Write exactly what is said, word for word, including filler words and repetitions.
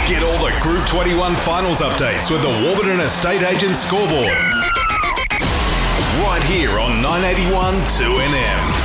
Get all the Group twenty-one finals updates with the Warburton Estate Agents scoreboard. Right here on nine eighty-one two N M.